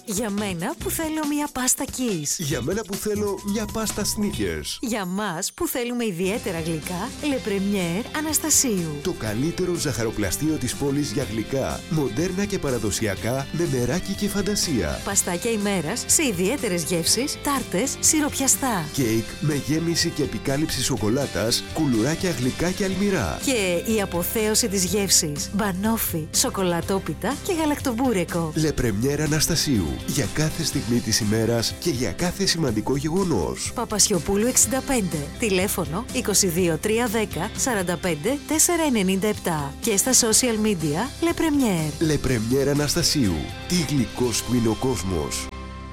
Για μένα που θέλω μια πάστα Kiss. Για μένα που θέλω μια πάστα Snickers. Για μας που θέλουμε ιδιαίτερα γλυκά, Le Premier Αναστασίου. Το καλύτερο ζαχαροπλαστείο της πόλης για γλυκά, μοντέρνα και παραδοσιακά, με μεράκι και φαντασία. Παστάκια ημέρας σε ιδιαίτερες γεύσεις, τάρτες, σιροπιαστά. Κέικ με γέμιση και επικάλυψη σοκολάτας, κουλουράκια γλυκά και αλμυρά. Και η αποθέωση της γεύσης, μπανόφι, σοκολατόπιτα και γαλακτομπούρεκο. Le Premier Αναστασίου. Για κάθε στιγμή της ημέρας και για κάθε σημαντικό γεγονός. Παπασιοπούλου 65. Τηλέφωνο 22 310 45 497. Και στα social media Le Premier. Le Premier Αναστασίου. Τι γλυκός που είναι ο κόσμος.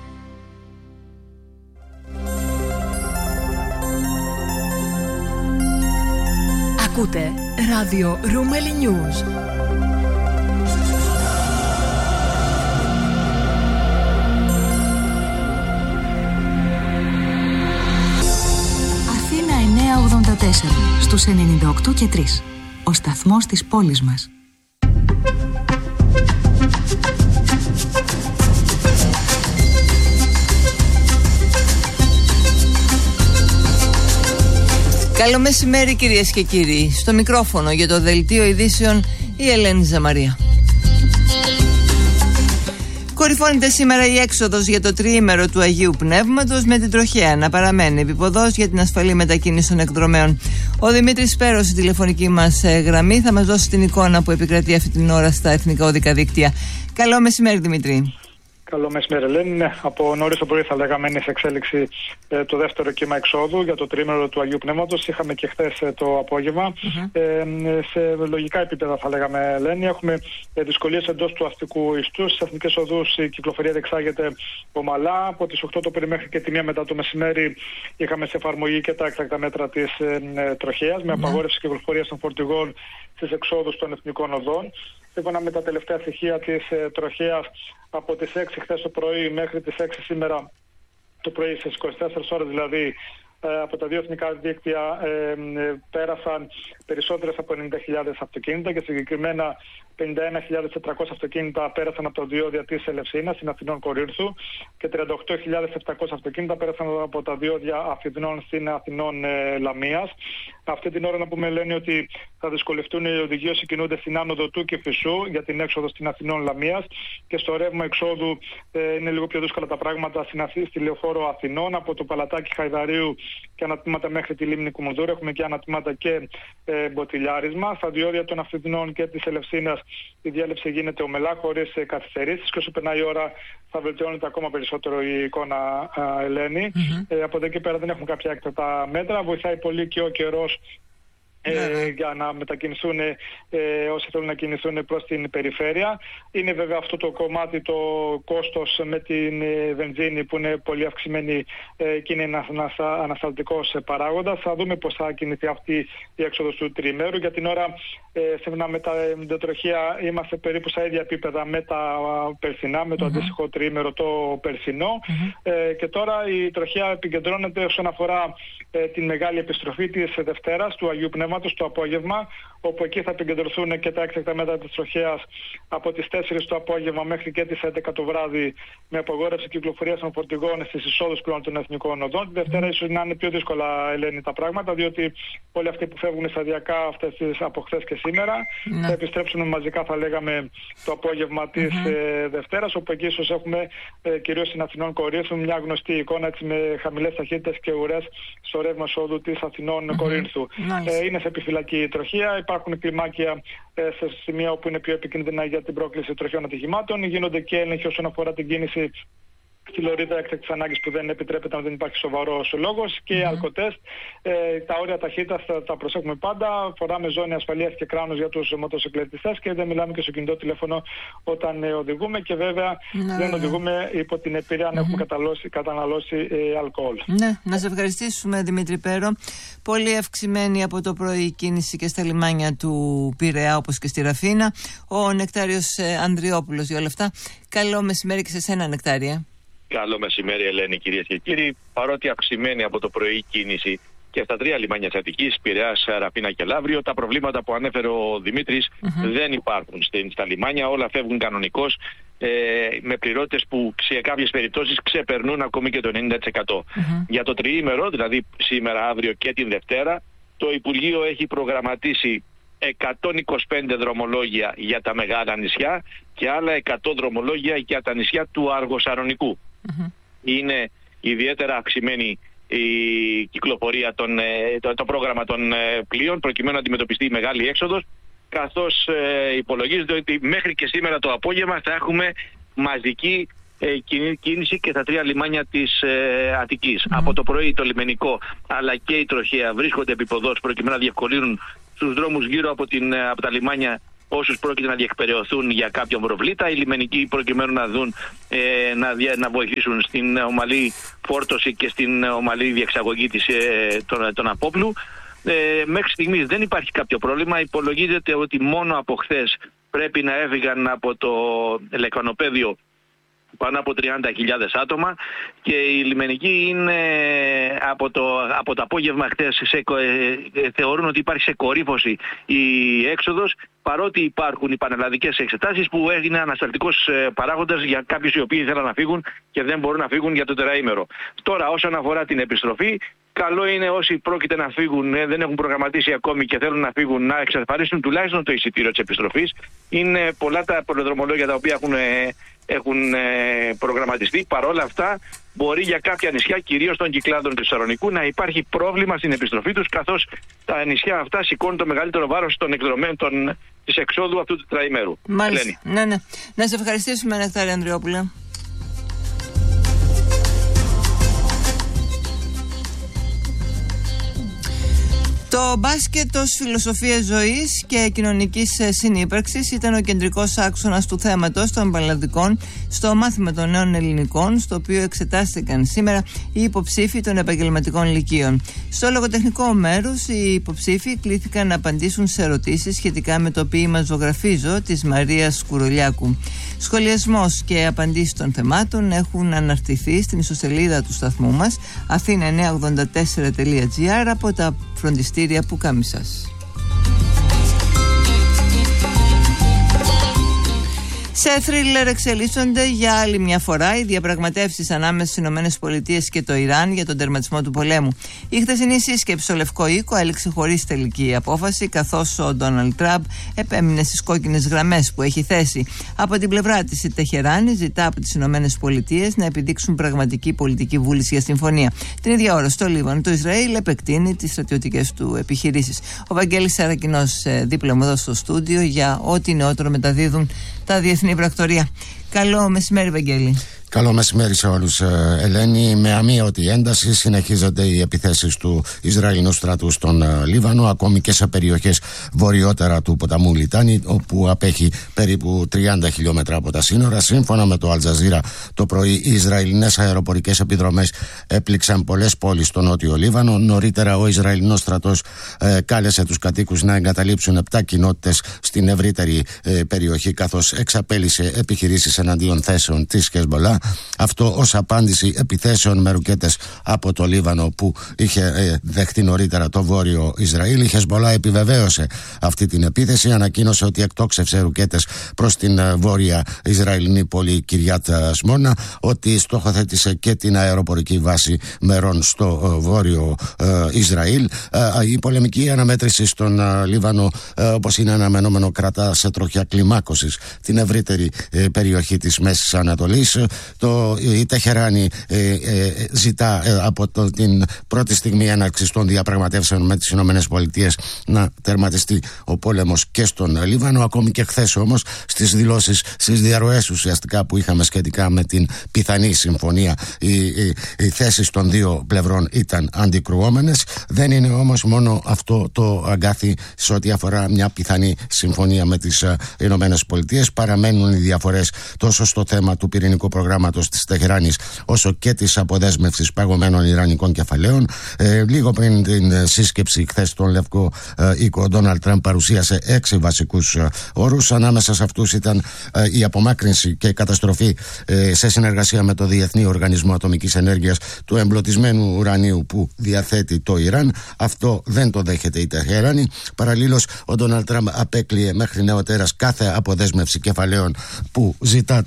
Ακούτε ράδιο Roumeli News. Αθήνα 984 στους 98 και 3. Ο σταθμός της πόλης μας. Καλό μεσημέρι κυρίες και κύριοι. Στο μικρόφωνο για το Δελτίο Ειδήσεων η Ελένη Ζαμαρία. Κορυφώνεται σήμερα η έξοδος για το τριήμερο του Αγίου Πνεύματος, με την τροχέα να παραμένει επιποδός για την ασφαλή μετακίνηση των εκδρομέων. Ο Δημήτρης Πέρος, η τηλεφωνική μας γραμμή, θα μας δώσει την εικόνα που επικρατεί αυτή την ώρα στα εθνικά οδικά δίκτυα. Καλό μεσημέρι, Δημήτρη. Καλό μεσημέρι, Ελένη. Ναι, από νωρίς το πρωί θα λέγαμε είναι σε εξέλιξη το δεύτερο κύμα εξόδου για το τρίμηνο του Αγίου Πνεύματος. Είχαμε και χθες το απόγευμα. Σε λογικά επίπεδα θα λέγαμε, Ελένη. Έχουμε δυσκολίες εντός του αστικού ιστού. Στις εθνικές οδούς η κυκλοφορία διεξάγεται ομαλά. Από τις 8 το πρωί μέχρι και τη 1 μετά το μεσημέρι είχαμε σε εφαρμογή και τα έκτακτα μέτρα της τροχέας, με απαγόρευση κυκλοφορίας των φορτηγών στις εξόδους των εθνικών οδών. Σύμφωνα με τα τελευταία στοιχεία της τροχέας, από τις 6 χθες το πρωί μέχρι τις 6 σήμερα το πρωί, στις 24 ώρες δηλαδή, από τα δύο εθνικά δίκτυα πέρασαν περισσότερες από 90.000 αυτοκίνητα και συγκεκριμένα 51.400 αυτοκίνητα πέρασαν από τα διόδια της Ελευσίνας στην Αθηνών Κορίνθου και 38.700 αυτοκίνητα πέρασαν από τα διόδια Αφιδνών στην Αθηνών Λαμίας. Αυτή την ώρα να πούμε, Ελένη, ότι θα δυσκολευτούν οι οδηγοί όσοι κινούνται στην άνοδο του Κηφισού για την έξοδο στην Αθηνών Λαμίας, και στο ρεύμα εξόδου είναι λίγο πιο δύσκολα τα πράγματα στη Λεωφόρο Αθηνών, από το Παλατάκι Χαϊδαρίου και ανατμήματα μέχρι τη Λίμνη Κουμουνδούρου. Έχουμε και ανατμήματα και μποτιλιάρισμα. Στα διόδια των Αφιδνών και της Ελευσίνας η διέλευση γίνεται ομελά, χωρίς καθυστερήσεις, και όσο περνάει η ώρα θα βελτιώνεται ακόμα περισσότερο η εικόνα, Ελένη. Από εδώ και πέρα δεν έχουμε κάποια έκτακτα μέτρα. Βοηθάει πολύ και ο καιρός για να μετακινηθούν όσοι θέλουν να κινηθούν προς την περιφέρεια. Είναι βέβαια αυτό το κομμάτι, το κόστος με την βενζίνη που είναι πολύ αυξημένη, και είναι ένας ανασταλτικός παράγοντας. Θα δούμε πώς θα κινηθεί αυτή η έξοδος του τριημέρου. Για την ώρα, σύμφωνα με την τροχία, είμαστε περίπου στα ίδια επίπεδα με τα περσινά, με το αντίστοιχο τριήμερο το περσινό. Και τώρα η τροχία επικεντρώνεται όσον αφορά την μεγάλη επιστροφή της Δευτέρας του Αγίου Πνεύματος το απόγευμα, όπου εκεί θα επικεντρωθούν και τα έκτακτα μέτρα της τροχέας από τις 4 το απόγευμα μέχρι και τις 11 το βράδυ, με απαγόρευση κυκλοφορίας των φορτηγών στις εισόδους πλέον των εθνικών οδών. Τη Δευτέρα ίσως να είναι πιο δύσκολα, Ελένη, τα πράγματα, διότι όλοι αυτοί που φεύγουν σταδιακά από χθες και σήμερα θα επιστρέψουν μαζικά, θα λέγαμε, το απόγευμα της Δευτέρας, όπου εκεί ίσως έχουμε κυρίως στην Αθηνών Κορίνθου μια γνωστή εικόνα, έτσι, με χαμηλές ταχύτητες και ουρές στο ρεύμα εισόδου της Αθηνών Κορίνθου. Είναι σε επιφυλακή η τροχία. Υπάρχουν κλιμάκια σε σημεία όπου είναι πιο επικίνδυνα για την πρόκληση τροχιών ατυχημάτων. Γίνονται και έλεγχοι όσον αφορά την κίνηση στη λωρίδα έκτακτης ανάγκης που δεν επιτρέπεται αν δεν υπάρχει σοβαρός λόγος, και αλκοτέστ. Τα όρια ταχύτητας τα προσέχουμε πάντα. Φοράμε ζώνη ασφαλείας και κράνος για τους μοτοσυκλετιστές και δεν μιλάμε και στο κινητό τηλέφωνο όταν οδηγούμε, και βέβαια δεν οδηγούμε υπό την επίρρεια αν έχουμε καταναλώσει αλκοόλ. Ναι, να σε ευχαριστήσουμε, Δημήτρη Πέρο. Πολύ αυξημένη από το πρωί κίνηση και στα λιμάνια του Πειραιά, όπως και στη Ραφίνα. Ο Νεκτάριος Ανδριόπουλος για όλα αυτά. Καλό μεσημέρι και σε σένα, Νεκτάρια. Καλό μεσημέρι, Ελένη, κυρίες και κύριοι. Παρότι αυξημένη από το πρωί κίνηση και στα 3 λιμάνια της Αττικής, Πειραιάς, Ραφίνα και Λαύριο. Τα προβλήματα που ανέφερε ο Δημήτρης δεν υπάρχουν στα λιμάνια, όλα φεύγουν κανονικώς, με πληρότητες που σε κάποιες περιπτώσεις ξεπερνούν ακόμη και το 90%. Για το τριήμερο, δηλαδή σήμερα, αύριο και την Δευτέρα, το Υπουργείο έχει προγραμματίσει 125 δρομολόγια για τα μεγάλα νησιά και άλλα 100 δρομολόγια για τα νησιά του Αργοσαρονικού. Είναι ιδιαίτερα αυξημένη η κυκλοφορία, το πρόγραμμα των πλοίων, προκειμένου να αντιμετωπιστεί η μεγάλη έξοδος, καθώς υπολογίζεται ότι μέχρι και σήμερα το απόγευμα θα έχουμε μαζική κίνηση και στα 3 λιμάνια της Αττικής. Από το πρωί το λιμενικό αλλά και η τροχέα βρίσκονται επιποδός προκειμένου να διευκολύνουν στους δρόμους γύρω από τα λιμάνια όσους πρόκειται να διεκπεραιωθούν για κάποιον προβλήτα. Οι λιμενικοί προκειμένου να δουν, να βοηθήσουν στην ομαλή φόρτωση και στην ομαλή διεξαγωγή των απόπλου. Μέχρι στιγμής δεν υπάρχει κάποιο πρόβλημα. Υπολογίζεται ότι μόνο από χθες πρέπει να έφυγαν από το λεκανοπέδιο πάνω από 30.000 άτομα και οι λιμενικοί είναι από το απόγευμα χθες θεωρούν ότι υπάρχει σε κορύφωση η έξοδος, παρότι υπάρχουν οι πανελλαδικές εξετάσεις που έγινε ανασταλτικός παράγοντας για κάποιους οι οποίοι θέλουν να φύγουν και δεν μπορούν να φύγουν για το τεραήμερο. Τώρα όσον αφορά την επιστροφή, καλό είναι όσοι πρόκειται να φύγουν, δεν έχουν προγραμματίσει ακόμη και θέλουν να φύγουν, να εξασφαλίσουν τουλάχιστον το εισιτήριο της επιστροφής. Είναι πολλά τα πολυδρομολόγια τα οποία έχουν προγραμματιστεί. Παρ' όλα αυτά, μπορεί για κάποια νησιά, κυρίως των Κυκλάδων του Θεσσαλονικού, να υπάρχει πρόβλημα στην επιστροφή τους, καθώς τα νησιά αυτά σηκώνουν το μεγαλύτερο βάρος των εκδρομέων της εξόδου αυτού του τετραημέρου. Μάλιστα. Ναι. Να σε ευχαριστήσουμε, Νεκτάρη Ανδριόπουλε. Το μπάσκετ ως φιλοσοφία ζωής και κοινωνικής συνύπαρξης ήταν ο κεντρικός άξονας του θέματος των πανελλαδικών στο μάθημα των νέων ελληνικών, στο οποίο εξετάστηκαν σήμερα οι υποψήφοι των επαγγελματικών λυκείων. Στο λογοτεχνικό μέρος, οι υποψήφοι κλήθηκαν να απαντήσουν σε ερωτήσεις σχετικά με το ποίημα «Ζωγραφίζω» της Μαρίας Κουρολιάκου. Σχολιασμός και απαντήσεις των θεμάτων έχουν αναρτηθεί στην ιστοσελίδα του σταθμού μας athena984.gr από τα φροντιστήρια Πουκάμισσας. Σε θρίλερ εξελίσσονται για άλλη μια φορά οι διαπραγματεύσεις ανάμεσα στις ΗΠΑ και το Ιράν για τον τερματισμό του πολέμου. Η χθεσινή σύσκεψη στο Λευκό Οίκο έληξε χωρίς τελική απόφαση, καθώς ο Ντόναλντ Τραμπ επέμεινε στις κόκκινες γραμμές που έχει θέσει. Από την πλευρά της, η Τεχεράνη ζητά από τις ΗΠΑ να επιδείξουν πραγματική πολιτική βούληση για συμφωνία. Την ίδια ώρα, στο Λίβανο, το Ισραήλ επεκτείνει τις στρατιωτικές του επιχειρήσεις. Ο Βαγγέλης Σαρακινός δίπλα μου εδώ στο στούντιο για ό,τι νεότερο μεταδίδουν τα διεθνή πρακτορία. Καλό μεσημέρι, Βαγγέλη. Καλό μεσημέρι σε όλους, Ελένη. Με αμύωτη ένταση συνεχίζονται οι επιθέσεις του Ισραηλινού στρατού στον Λίβανο, ακόμη και σε περιοχές βορειότερα του ποταμού Λιτάνη, όπου απέχει περίπου 30 χιλιόμετρα από τα σύνορα. Σύμφωνα με το Αλτζαζίρα, το πρωί οι Ισραηλινές αεροπορικές επιδρομές έπληξαν πολλές πόλεις στο νότιο Λίβανο. Νωρίτερα, ο Ισραηλινός στρατός κάλεσε τους κατοίκους να εγκαταλείψουν 7 κοινότητες στην ευρύτερη περιοχή, καθώς εξαπέλυσε επιχειρήσεις εναντίον θέσεων της Χεσμπολά. Αυτό ως απάντηση επιθέσεων με ρουκέτες από το Λίβανο που είχε δεχτεί νωρίτερα το βόρειο Ισραήλ. Η Χεσμπολά επιβεβαίωσε αυτή την επίθεση, ανακοίνωσε ότι εκτόξευσε ρουκέτες προς την βόρεια Ισραηλινή πόλη Κυριάτ Σμόνα, ότι στοχοθέτησε και την αεροπορική βάση Μερών στο βόρειο Ισραήλ. Η πολεμική αναμέτρηση στον Λίβανο, όπως είναι αναμενόμενο, κρατά σε τροχιά κλιμάκωσης την ευρύτερη περιοχή της Μέσης Ανατολής. Η Τεχεράνη ζητά από την πρώτη στιγμή έναρξης των διαπραγματεύσεων με τις ΗΠΑ να τερματιστεί ο πόλεμος και στον Λίβανο. Ακόμη και χθες όμως στις δηλώσεις, στις διαρροές ουσιαστικά που είχαμε σχετικά με την πιθανή συμφωνία, οι θέσεις των δύο πλευρών ήταν αντικρουόμενες. Δεν είναι όμως μόνο αυτό το αγκάθι σε ό,τι αφορά μια πιθανή συμφωνία με τις ΗΠΑ. Παραμένουν οι διαφορές τόσο στο θέμα του πυρηνικού προγράμματος προγράμματος της Τεχεράνης όσο και της αποδέσμευσης παγωμένων ιρανικών κεφαλαίων. Λίγο πριν την σύσκεψη χθες στον Λευκό Οίκο, ο Ντόναλντ Τραμπ παρουσίασε 6 βασικούς όρους. Ανάμεσα σε αυτούς ήταν η απομάκρυνση και η καταστροφή σε συνεργασία με το Διεθνή Οργανισμό Ατομικής Ενέργειας του εμπλωτισμένου ουρανίου που διαθέτει το Ιράν. Αυτό δεν το δέχεται η Τεχεράνη. Παραλλήλως, ο Ντόναλντ Τραμπ απέκλειε μέχρι νεοτέρας κάθε αποδέσμευση κεφαλαίων που ζητά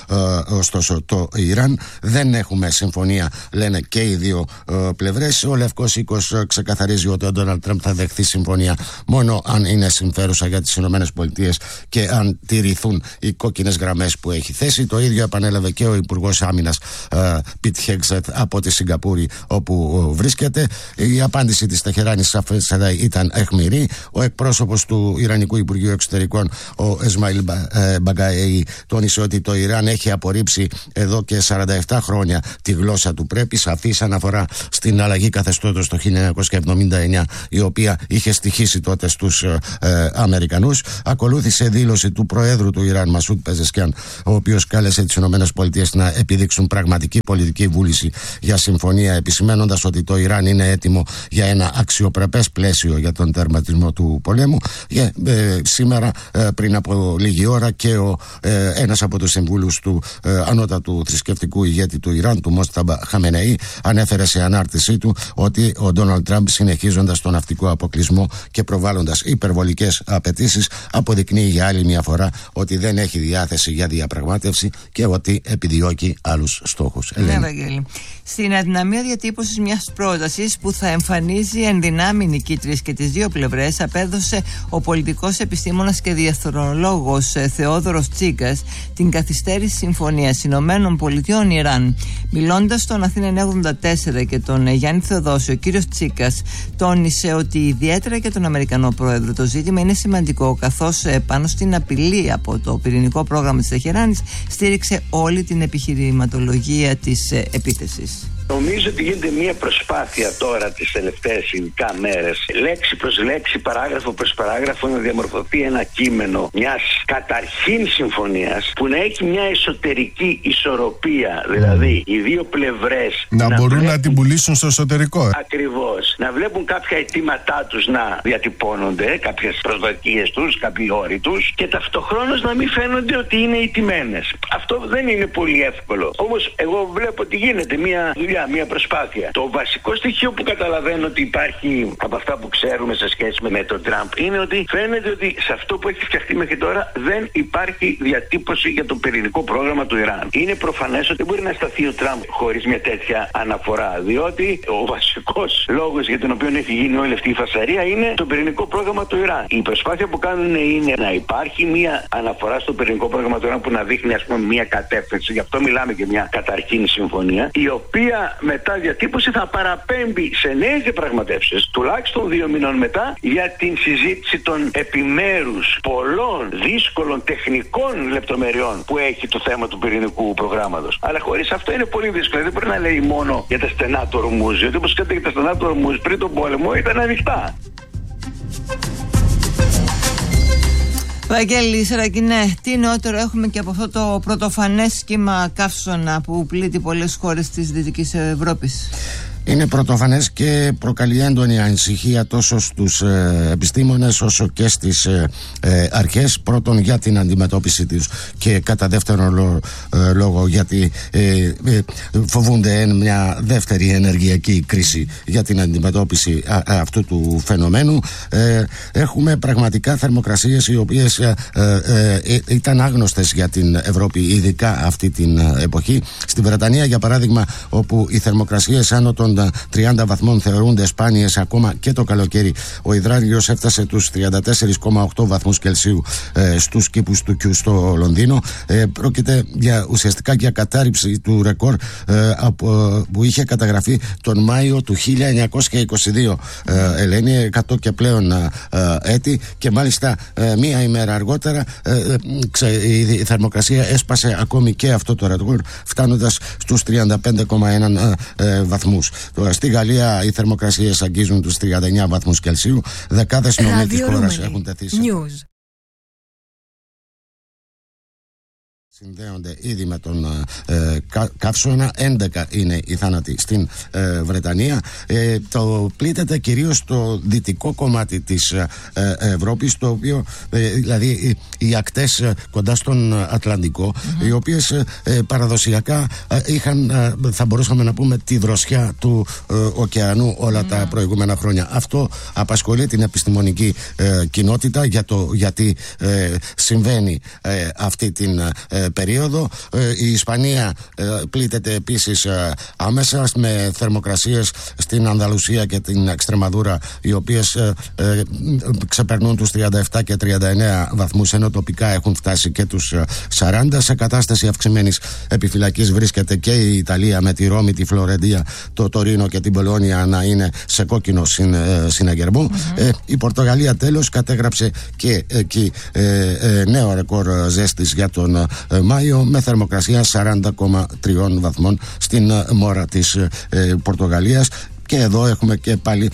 ωστόσο το Ιράν. Δεν έχουμε συμφωνία, λένε και οι δύο πλευρές. Ο Λευκός Οίκος ξεκαθαρίζει ότι ο Ντόναλντ Τραμπ θα δεχθεί συμφωνία μόνο αν είναι συμφέρουσα για τις ΗΠΑ και αν τηρηθούν οι κόκκινες γραμμές που έχει θέσει. Το ίδιο επανέλαβε και ο Υπουργός Άμυνας Πιτ Χέγκσετ από τη Σιγκαπούρη, όπου βρίσκεται. Η απάντηση της Τεχεράνης σαφέστατα ήταν αιχμηρή. Ο εκπρόσωπος του Ιρανικού Υπουργείου Εξωτερικών, ο Εσμαήλ Μπαγκαέι, τόνισε ότι το Ιράν έχει απορρίψει εδώ και 47 χρόνια τη γλώσσα του πρέπει, σαφής αναφορά στην αλλαγή καθεστώτος το 1979, η οποία είχε στοιχήσει τότε στους Αμερικανούς. Ακολούθησε δήλωση του Προέδρου του Ιράν, Μασούντ Πεζεσκιάν, ο οποίος κάλεσε τις ΗΠΑ να επιδείξουν πραγματική πολιτική βούληση για συμφωνία, επισημένοντας ότι το Ιράν είναι έτοιμο για ένα αξιοπρεπές πλαίσιο για τον τερματισμό του πολέμου. Σήμερα, πριν από λίγη ώρα, και ένας από τους συμβούλους του ανώτατου θρησκευτικού ηγέτη του Ιράν, του Μοσταμπα Χαμενεή, ανέφερε σε ανάρτησή του ότι ο Ντόναλντ Τραμπ, συνεχίζοντας τον ναυτικό αποκλεισμό και προβάλλοντας υπερβολικές απαιτήσεις, αποδεικνύει για άλλη μια φορά ότι δεν έχει διάθεση για διαπραγμάτευση και ότι επιδιώκει άλλους στόχους. Ναι, Βαγγέλη. Στην αδυναμία διατύπωσης μιας πρότασης που θα εμφανίζει ενδυνάμει νικήτριες και τις δύο πλευρές, απέδωσε ο πολιτικός επιστήμονας και διεθνολόγος Θεόδωρος Τσίκας την καθυστέρηση συμφωνίας Ηνωμένων Πολιτειών Ιράν. Μιλώντας στον Αθήνα 984 και τον Γιάννη Θεοδόσιο, ο κύριος Τσίκας τόνισε ότι ιδιαίτερα για τον Αμερικανό Πρόεδρο το ζήτημα είναι σημαντικό, καθώς πάνω στην απειλή από το πυρηνικό πρόγραμμα της Τεχεράνης στήριξε όλη την επιχειρηματολογία της επίθεσης. Νομίζω ότι γίνεται μια προσπάθεια τώρα τις τελευταίες ειδικά μέρες, λέξη προς λέξη, παράγραφο προς παράγραφο, να διαμορφωθεί ένα κείμενο μιας καταρχήν συμφωνίας που να έχει μια εσωτερική ισορροπία, δηλαδή οι δύο πλευρές να μπορούν να την πουλήσουν στο εσωτερικό. Ακριβώς. Να βλέπουν κάποια αιτήματά τους να διατυπώνονται, κάποιες προσδοκίες τους, κάποιοι όροι τους, και ταυτοχρόνως να μην φαίνονται ότι είναι ηττημένες. Αυτό δεν είναι πολύ εύκολο. Όμως εγώ βλέπω ότι γίνεται μια δουλειά, μια προσπάθεια. Το βασικό στοιχείο που καταλαβαίνω ότι υπάρχει από αυτά που ξέρουμε σε σχέση με τον Τραμπ είναι ότι φαίνεται ότι σε αυτό που έχει φτιαχτεί μέχρι τώρα δεν υπάρχει διατύπωση για το πυρηνικό πρόγραμμα του Ιράν. Είναι προφανές ότι δεν μπορεί να σταθεί ο Τραμπ χωρίς μια τέτοια αναφορά, διότι ο βασικός λόγος για τον οποίο έχει γίνει όλη αυτή η φασαρία είναι το πυρηνικό πρόγραμμα του Ιράν. Η προσπάθεια που κάνουν είναι να υπάρχει μια αναφορά στο πυρηνικό πρόγραμμα του Ιράν που να δείχνει, ας πούμε, μια κατεύθυνση. Γι' αυτό μιλάμε για μια καταρχήν συμφωνία, η οποία μετά διατύπωση θα παραπέμπει σε νέες διαπραγματεύσεις, τουλάχιστον 2 μηνών μετά, για την συζήτηση των επιμέρους πολλών δύσκολων τεχνικών λεπτομεριών που έχει το θέμα του πυρηνικού προγράμματος. Αλλά χωρίς αυτό είναι πολύ δύσκολο. Δεν μπορεί να λέει μόνο για τα στενά του Ορμούζ, γιατί όπως ξέρετε, για τα στενά του Ορμούζ πριν τον πόλεμο ήταν ανοιχτά. Βαγγέλη Σερακινέ, τι νεότερο έχουμε και από αυτό το πρωτοφανές κύμα καύσωνα που πλήττει πολλές χώρες της Δυτικής Ευρώπης? Είναι πρωτοφανές και προκαλεί έντονη ανησυχία τόσο στους επιστήμονες όσο και στις αρχές. Πρώτον, για την αντιμετώπιση τους, και κατά δεύτερον λόγο γιατί φοβούνται μια δεύτερη ενεργειακή κρίση για την αντιμετώπιση αυτού του φαινομένου. Έχουμε πραγματικά θερμοκρασίες οι οποίες ήταν άγνωστες για την Ευρώπη, ειδικά αυτή την εποχή. Στη Βρετανία, για παράδειγμα, όπου οι θερμοκρασίες άνω των 30 βαθμών θεωρούνται σπάνιες ακόμα και το καλοκαίρι, ο υδράριος έφτασε τους 34,8 βαθμούς Κελσίου στους κήπους του Κιου στο Λονδίνο. Πρόκειται ουσιαστικά για κατάρριψη του ρεκόρ που είχε καταγραφεί τον Μάιο του 1922, Ελένη, 100 και πλέον έτη, και μάλιστα μία ημέρα αργότερα η θερμοκρασία έσπασε ακόμη και αυτό το ρεκόρ, φτάνοντας στους 35,1 βαθμούς. Στη Γαλλία οι θερμοκρασίες αγγίζουν τους 39 βαθμούς Κελσίου. Δεκάδες νομοί της χώρας έχουν τεθεί συνδέονται ήδη με τον καύσωνα. 11 είναι οι θάνατοι στην Βρετανία. Το πλήττεται κυρίως το δυτικό κομμάτι της Ευρώπης, το οποίο δηλαδή οι ακτές κοντά στον Ατλαντικό, οι οποίες παραδοσιακά είχαν, θα μπορούσαμε να πούμε, τη δροσιά του ωκεανού όλα τα προηγούμενα χρόνια. Αυτό απασχολεί την επιστημονική κοινότητα για το γιατί συμβαίνει αυτή την περίοδο. Η Ισπανία πλήττεται επίσης άμεσα, με θερμοκρασίες στην Ανδαλουσία και την Εξτρεμαδούρα, οι οποίες ξεπερνούν τους 37 και 39 βαθμούς, ενώ τοπικά έχουν φτάσει και τους 40. Σε κατάσταση αυξημένης επιφυλακής βρίσκεται και η Ιταλία, με τη Ρώμη, τη Φλωρεντία, το Τωρίνο και την Πολόνια να είναι σε κόκκινο συναγερμό. Η Πορτογαλία τέλος κατέγραψε και εκεί νέο ρεκόρ ζέστης για τον Μάιο, με θερμοκρασία 40,3 βαθμών στην μόρα της Πορτογαλίας. Και εδώ έχουμε και πάλι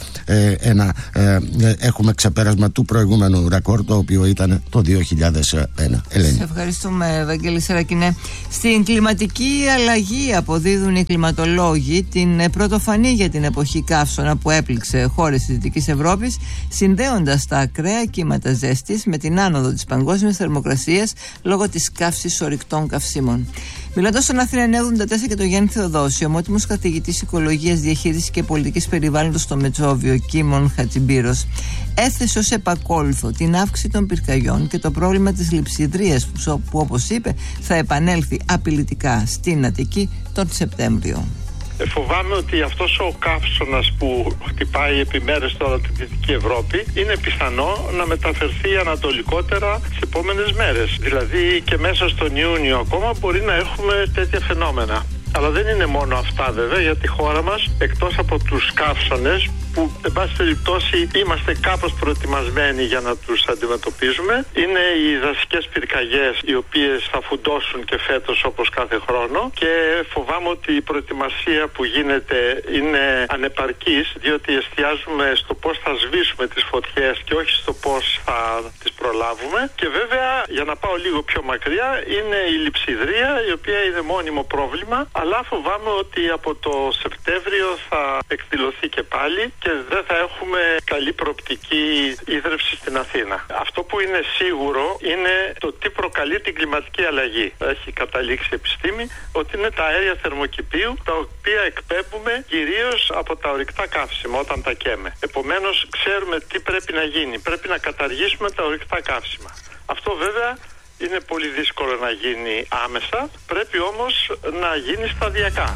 έχουμε ξεπέρασμα του προηγούμενου ρεκόρ, το οποίο ήταν το 2001. Ελένη. Σε ευχαριστούμε, Βαγγέλη Σερακινέ. Στην κλιματική αλλαγή αποδίδουν οι κλιματολόγοι την πρωτοφανή για την εποχή καύσωνα που έπληξε χώρες της Δυτικής Ευρώπης, συνδέοντας τα ακραία κύματα ζέστης με την άνοδο της παγκόσμιας θερμοκρασίας λόγω της καύσης ορυκτών καυσίμων. Μιλώντας στον Αθήνα 984 και τον Γιάννη Θεοδόση, ομότιμος καθηγητής οικολογίας, διαχείρισης και πολιτικής περιβάλλοντος στο Μετσόβιο, Κίμων Χατζιμπύρος, έθεσε ως επακόλουθο την αύξηση των πυρκαγιών και το πρόβλημα της λειψιδρίας, που όπως είπε θα επανέλθει απειλητικά στην Αττική τον Σεπτέμβριο. Φοβάμαι ότι αυτός ο καύσωνας που χτυπάει επί μέρες τώρα τη Δυτική Ευρώπη είναι πιθανό να μεταφερθεί ανατολικότερα τις επόμενες μέρες. Δηλαδή και μέσα στον Ιούνιο ακόμα μπορεί να έχουμε τέτοια φαινόμενα. Αλλά δεν είναι μόνο αυτά βέβαια, για τη χώρα μας, εκτός από τους καύσωνες που εν πάση περιπτώσει είμαστε κάπως προετοιμασμένοι για να τους αντιμετωπίζουμε, είναι οι δασικές πυρκαγιές, οι οποίες θα φουντώσουν και φέτος όπως κάθε χρόνο, και φοβάμαι ότι η προετοιμασία που γίνεται είναι ανεπαρκής, διότι εστιάζουμε στο πώς θα σβήσουμε τις φωτιές και όχι στο πώς θα τις προλάβουμε. Και βέβαια, για να πάω λίγο πιο μακριά, είναι η λειψιδρία, η οποία είναι μόνιμο πρόβλημα, αλλά φοβάμαι ότι από το Σεπτέμβριο θα εκδηλωθεί και πάλι και δεν θα έχουμε καλή προοπτική ίδρυυση στην Αθήνα. Αυτό που είναι σίγουρο είναι το τι προκαλεί την κλιματική αλλαγή. Έχει καταλήξει η επιστήμη ότι είναι τα αέρια θερμοκηπίου, τα οποία εκπέμπουμε κυρίως από τα ορυκτά καύσιμα όταν τα καίμε. Επομένως, ξέρουμε τι πρέπει να γίνει. Πρέπει να καταργήσουμε τα ορυκτά καύσιμα. Αυτό βέβαια είναι πολύ δύσκολο να γίνει άμεσα, πρέπει όμως να γίνει σταδιακά.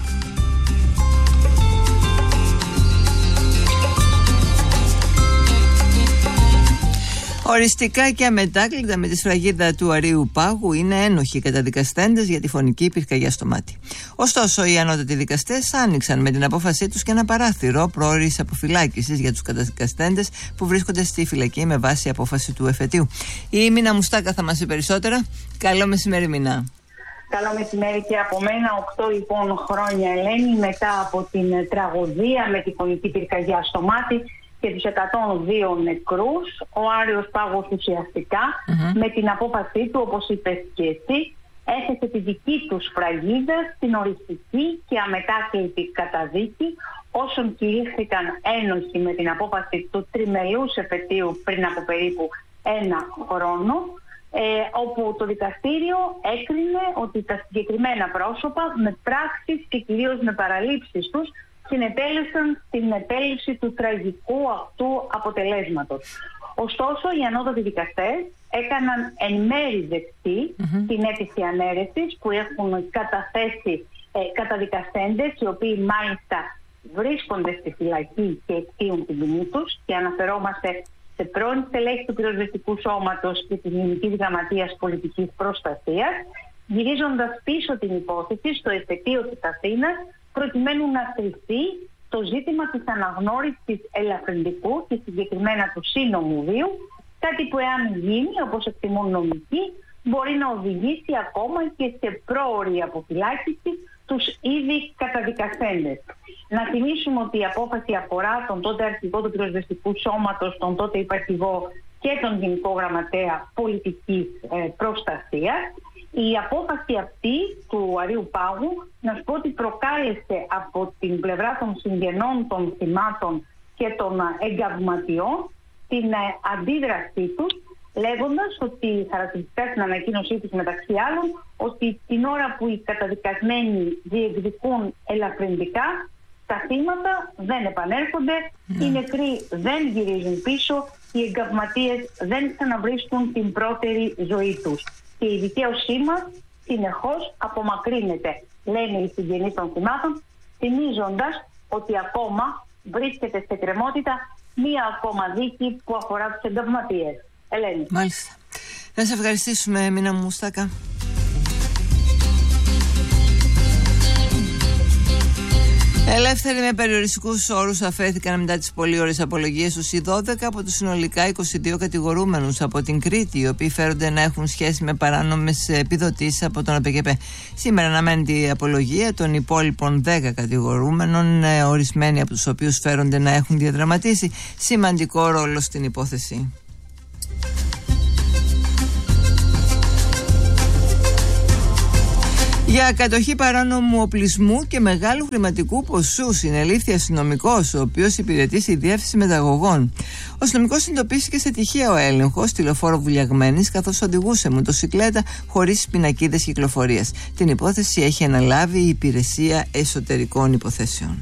Οριστικά και αμετάκλητα με τη σφραγίδα του Αρείου Πάγου είναι ένοχοι καταδικαστέντες για τη φωνική πυρκαγιά στο μάτι. Ωστόσο, οι ανώτατοι δικαστές άνοιξαν με την απόφασή τους και ένα παράθυρο πρόωρης αποφυλάκησης για τους καταδικαστέντες που βρίσκονται στη φυλακή με βάση απόφαση του εφετείου. Η Μίνα Μουστάκα θα μας πει περισσότερα. Καλό μεσημέρι, Μίνα. Καλό μεσημέρι και από μένα. 8 λοιπόν χρόνια, Ελένη, μετά από την τραγωδία με τη φωνική πυρκαγιά στο μάτι και τους 102 νεκρούς, ο Άρειος Πάγος ουσιαστικά με την απόφασή του, όπως είπες και εσύ, έθεσε τη δική του σφραγίδα στην οριστική και αμετάκλητη καταδίκη όσων κηρύχθηκαν ένοχοι με την απόφαση του τριμελούς εφετείου πριν από περίπου 1 χρόνο, όπου το δικαστήριο έκρινε ότι τα συγκεκριμένα πρόσωπα με πράξεις και κυρίως με παραλήψεις τους συνετέλεσαν στην επέλυση του τραγικού αυτού αποτελέσματος. Ωστόσο, οι ανώτατοι δικαστές έκαναν εν μέρη δεκτή την αίτηση ανέρεσης που έχουν καταθέσει καταδικαστέντες, οι οποίοι μάλιστα βρίσκονται στη φυλακή και εκτείουν την ποινή τους, και αναφερόμαστε σε πρώην στελέχη του πυροσβεστικού σώματος και της Γενικής Γραμματείας Πολιτικής Προστασίας, γυρίζοντας πίσω την υπόθεση στο εφετείο της Αθήνας, προκειμένου να στριφθεί το ζήτημα της αναγνώρισης ελαφρυντικού και συγκεκριμένα του σύνομου βίου, κάτι που εάν γίνει, όπως εκτιμούν νομικοί, μπορεί να οδηγήσει ακόμα και σε πρόωρη αποφυλάκηση τους ήδη καταδικαστέντες. Να θυμίσουμε ότι η απόφαση αφορά τον τότε αρχηγό του πυροσβεστικού σώματος, τον τότε υπαρχηγό και τον Γενικό Γραμματέα Πολιτικής Προστασίας, Η απόφαση αυτή του Αρείου Πάγου, να σου πω ότι προκάλεσε από την πλευρά των συγγενών των θυμάτων και των εγκαυματιών την αντίδρασή τους, λέγοντας ότι, χαρακτηριστικά στην ανακοίνωσή τους μεταξύ άλλων, ότι την ώρα που οι καταδικασμένοι διεκδικούν ελαφρυντικά, τα θύματα δεν επανέρχονται, οι νεκροί δεν γυρίζουν πίσω, οι εγκαυματίες δεν ξαναβρίσκουν την πρώτερη ζωή τους. Και η δικαίωσή μας συνεχώς απομακρύνεται, λένε οι συγγενείς των θυμάτων, θυμίζοντας ότι ακόμα βρίσκεται σε κρεμότητα μία ακόμα δίκη που αφορά τους εγκαυματίες. Ελένη. Μάλιστα. Να σε ευχαριστήσουμε, Μίνα Μουστάκα. Ελεύθεροι με περιοριστικούς όρους αφέθηκαν μετά τις πολύ ώρες απολογίες τους οι 12 από τους συνολικά 22 κατηγορούμενους από την Κρήτη, οι οποίοι φέρονται να έχουν σχέση με παράνομες επιδοτήσεις από τον ΑΠΚ. Σήμερα αναμένεται η απολογία των υπόλοιπων 10 κατηγορούμενων, ορισμένοι από τους οποίους φέρονται να έχουν διαδραματίσει σημαντικό ρόλο στην υπόθεση. Για κατοχή παράνομου οπλισμού και μεγάλου χρηματικού ποσού συνελήφθη αστυνομικός, ο οποίος υπηρετεί στη διεύθυνση μεταγωγών. Ο αστυνομικός εντοπίστηκε σε τυχαίο έλεγχο στη λεωφόρο Βουλιαγμένης, καθώς οδηγούσε μοτοσικλέτα χωρίς πινακίδες κυκλοφορίας. Την υπόθεση έχει αναλάβει η Υπηρεσία Εσωτερικών Υποθέσεων.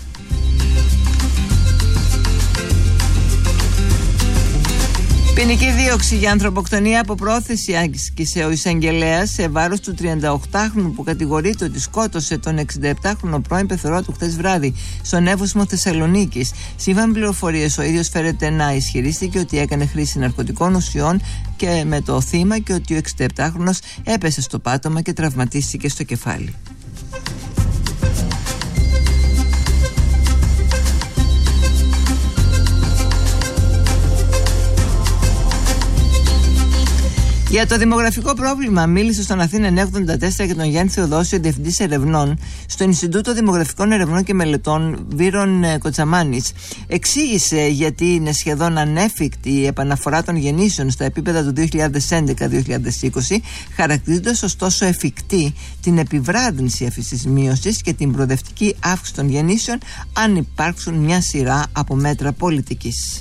Ποινική δίωξη για ανθρωποκτονία από πρόθεση άσκησε ο εισαγγελέας σε βάρος του 38χρονου που κατηγορείται ότι σκότωσε τον 67χρονο πρώην πεθερό του χτες βράδυ στον Εύωσμο Θεσσαλονίκης. Σύμφωνα με πληροφορίες, ο ίδιος φέρεται να ισχυρίστηκε ότι έκανε χρήση ναρκωτικών ουσιών και με το θύμα και ότι ο 67χρονος έπεσε στο πάτωμα και τραυματίστηκε στο κεφάλι. Για το δημογραφικό πρόβλημα μίλησε στον Αθήνα 984 για τον Γιάννη Θεοδόσιο, διευθυντής ερευνών στο Ινστιτούτο Δημογραφικών Ερευνών και Μελετών Βύρον Κοτσαμάνης. Εξήγησε γιατί είναι σχεδόν ανέφικτη η επαναφορά των γεννήσεων στα επίπεδα του 2011-2020, χαρακτηρίζοντας ωστόσο εφικτή την επιβράδυνση αυτής της μείωσης και την προοδευτική αύξηση των γεννήσεων αν υπάρξουν μια σειρά από μέτρα πολιτικής.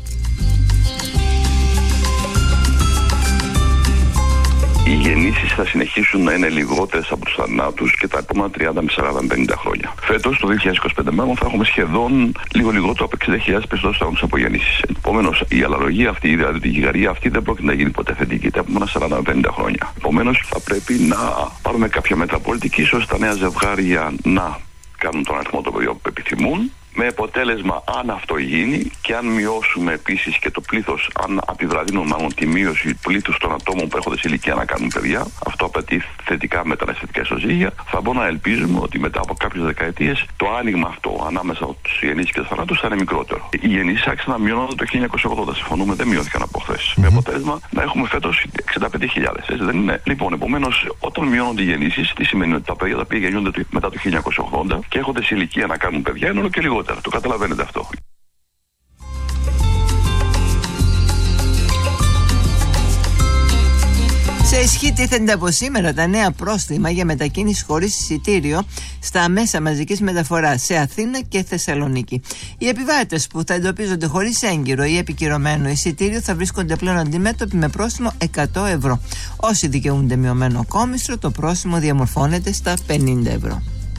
Οι γεννήσεις θα συνεχίσουν να είναι λιγότερες από τους θανάτους και τα επόμενα 30 με 40-50 χρόνια. Φέτος, το 2025 μάλλον, θα έχουμε σχεδόν λίγο λιγότερο από 60.000 περισσότερους θανάτους από γεννήσεις. Επομένως, η αλλαλογία αυτή, δηλαδή η γιγαρία αυτή, δεν πρόκειται να γίνει ποτέ θετική τα επόμενα 40-50 χρόνια. Επομένως, θα πρέπει να πάρουμε κάποια μέτρα πολιτικής ώστε τα νέα ζευγάρια να κάνουν τον αριθμό των παιδιών που επιθυμούν. Με αποτέλεσμα, αν αυτό γίνει και αν μειώσουμε επίσης και το πλήθος, αν επιβραδύνουμε μάλλον τη μείωση του πλήθους των ατόμων που έρχονται σε ηλικία να κάνουν παιδιά, αυτό απαιτεί θετικά μεταναστευτικά ισοζύγια. Θα μπορούμε να ελπίζουμε ότι μετά από κάποιες δεκαετίες το άνοιγμα αυτό ανάμεσα στους γεννήσεις και τους θανάτους θα είναι μικρότερο. Οι γεννήσεις άρχισαν να μειώνονται το 1980, συμφωνούμε, δεν μειώθηκαν από χθες. Με αποτέλεσμα να έχουμε φέτος 65.000, έτσι δεν είναι? Λοιπόν, επομένως, όταν μειώνονται οι γεννήσεις, τι σημαίνει? Ότι τα παιδιά τα οποία γεννιούνται μετά το 1980 και έρχονται σε ηλικία να κάνουν παιδιά είναι όλο και λιγότερο. Το καταλαβαίνετε αυτό. Σε ισχύ τίθενται από σήμερα τα νέα πρόστιμα για μετακίνηση χωρίς εισιτήριο στα μέσα μαζικής μεταφοράς σε Αθήνα και Θεσσαλονίκη. Οι επιβάτες που θα εντοπίζονται χωρίς έγκυρο ή επικυρωμένο εισιτήριο θα βρίσκονται πλέον αντιμέτωποι με πρόστιμο 100 ευρώ. Όσοι δικαιούνται μειωμένο κόμιστρο, το πρόστιμο διαμορφώνεται στα 50 ευρώ.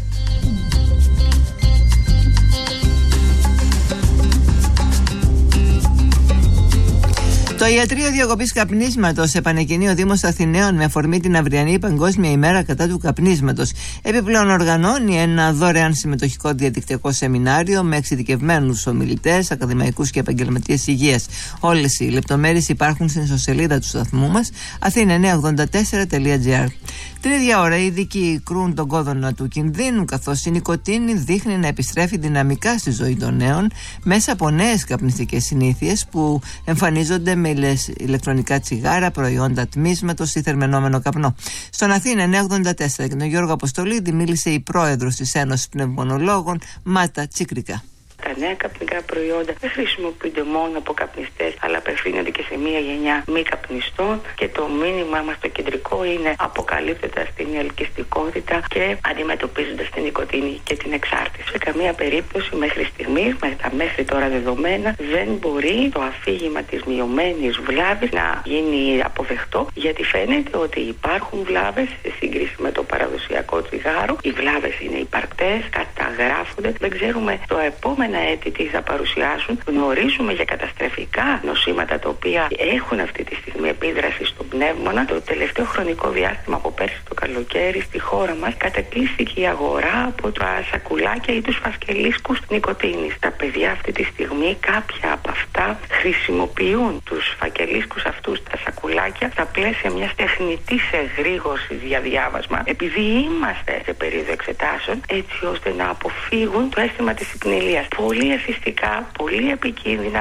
Το ιατρείο διακοπής καπνίσματος επανεκκινεί ο Δήμος Αθηναίων με αφορμή την αυριανή Παγκόσμια ημέρα κατά του καπνίσματος. Επιπλέον οργανώνει ένα δωρεάν συμμετοχικό διαδικτυακό σεμινάριο με εξειδικευμένους ομιλητές, ακαδημαϊκούς και επαγγελματίες υγείας. Όλες οι λεπτομέρειες υπάρχουν στην ιστοσελίδα του σταθμού μας athena984.gr. Την ίδια ώρα οι ειδικοί κρούν τον κόδωνα του κινδύνου, καθώς η νοικοτήνη δείχνει να επιστρέφει δυναμικά στη ζωή των νέων μέσα από νέες καπνιστικές συνήθειες που εμφανίζονται με ηλεκτρονικά τσιγάρα, προϊόντα τμίσματος ή θερμαινόμενο καπνό. Στον Αθήνα 984 και τον Γιώργο Αποστολίδη μίλησε η πρόεδρος της Ένωσης Πνευμονολόγων, Μάτα Τσικρικά. Τα νέα καπνικά καλλιτικά προϊόντα δεν χρησιμοποιούνται μόνο από καπνιστές, αλλά απευθύνονται και σε μια γενιά μη καπνιστών. Και το μήνυμά μας το κεντρικό είναι αποκαλύπτοντας την ελκυστικότητα και αντιμετωπίζοντας την νοικοτήνη και την εξάρτηση. Σε καμία περίπτωση μέχρι στιγμής, με τα μέχρι τώρα δεδομένα, δεν μπορεί το αφήγημα της μειωμένης βλάβης να γίνει αποδεκτό, γιατί φαίνεται ότι υπάρχουν βλάβες σε σύγκριση με το παραδοσιακό τσιγάρο. Οι βλάβες είναι υπαρκτές, καταγράφονται. Δεν ξέρουμε το επόμενα έτη τι θα παρουσιάσουν. Γνωρίζουμε για καταστροφικά νοσήματα τα οποία έχουν αυτή τη στιγμή επίδραση στον πνεύμονα. Το τελευταίο χρονικό διάστημα από πέρσι το καλοκαίρι στη χώρα μας κατακλείστηκε η αγορά από τα σακουλάκια ή τους φασκελίσκους νοικοτήνης. Τα παιδιά αυτή τη στιγμή, κάποια από αυτά χρησιμοποιούν τους φακελίσκους αυτούς, τα σακουλάκια, στα πλαίσια μιας τεχνητής εγρήγορσης για διάβασμα, επειδή είμαστε σε περίοδο εξετάσεων, έτσι ώστε να αποφύγουν το αίσθημα της υπνηλίας. Πολύ εθιστικά, πολύ επικίνδυνα.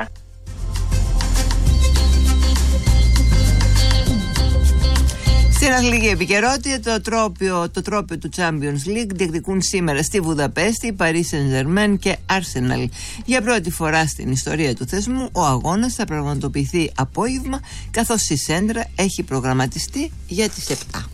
Στην αθλητική επικαιρότητα, το τρόπαιο του Champions League διεκδικούν σήμερα στη Βουδαπέστη Paris Saint-Germain και Arsenal. Για πρώτη φορά στην ιστορία του θεσμού, ο αγώνας θα πραγματοποιηθεί απόγευμα, καθώς η Σέντρα έχει προγραμματιστεί για τις 7.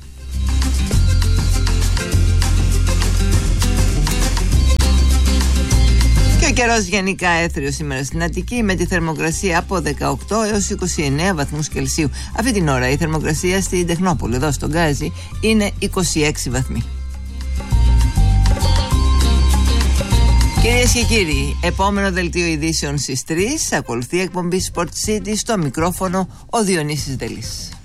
Ο καιρός γενικά έθριος σήμερα στην Αττική, με τη θερμοκρασία από 18 έως 29 βαθμούς Κελσίου. Αυτή την ώρα η θερμοκρασία στην Τεχνόπολη, εδώ στον Γκάζι, είναι 26 βαθμοί. Κυρίες και κύριοι, επόμενο δελτίο ειδήσεων στις 3. Ακολουθεί εκπομπή Sport City, στο μικρόφωνο ο Διονύσης Δελής.